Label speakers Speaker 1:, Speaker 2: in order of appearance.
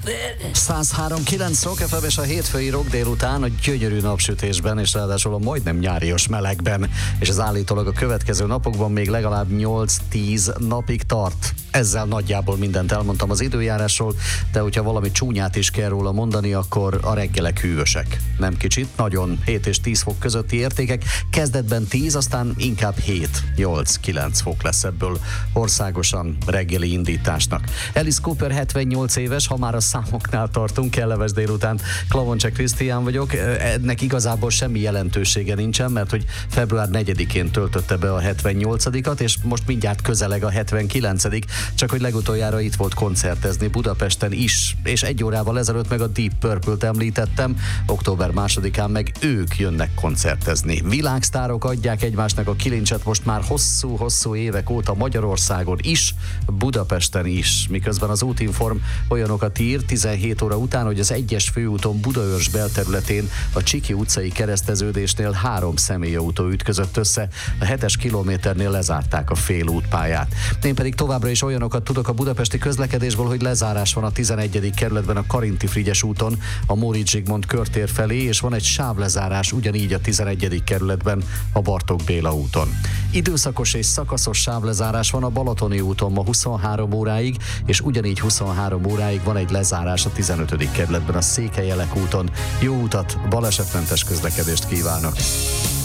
Speaker 1: 103.9 Rock FM és a hétfői rock délután a gyönyörű napsütésben, és ráadásul a majdnem nyários melegben, és ez állítólag a következő napokban még legalább 8-10 napig tart. Ezzel nagyjából mindent elmondtam az időjárásról, de hogyha valami csúnyát is kell róla mondani, akkor a reggelek hűvösek. Nem kicsit, nagyon 7 és 10 fok közötti értékek, kezdetben 10, aztán inkább 7-8-9 fok lesz ebből országosan reggeli indításnak. Alice Cooper 78 éves, ha már a számoknál tartunk, kellemes délután. Klavoncsek Krisztián vagyok, ennek igazából semmi jelentősége nincsen, mert hogy február 4-én töltötte be a 78-at, és most mindjárt közeleg a 79, csak hogy legutoljára itt volt koncertezni Budapesten is, és egy órával ezelőtt meg a Deep Purple-t említettem, október 2-án meg ők jönnek koncertezni. Világsztárok adják egymásnak a kilincset most már hosszú-hosszú évek óta Magyarországon is, Budapesten is, miközben az Útinform olyanokat ír 17 óra után, hogy az 1-es főúton Budaörs belterületén a Csiki utcai kereszteződésnél 3 személyautó ütközött össze, a 7-es kilométernél lezárták a félútpályát. Én pedig továbbra is olyanokat tudok a budapesti közlekedésből, hogy lezárás van a 11. kerületben a Karinti-Frigyes úton, a Móricz Zsigmond körtér felé, és van egy sávlezárás ugyanígy a 11. kerületben a Bartók Béla úton. Időszakos és szakaszos sávlezárás van a Balatoni úton ma 23 óráig, és ugyanígy 23 óráig van egy lezárás a 15. kerületben a Székelyelek úton. Jó utat, balesetmentes közlekedést kívánok!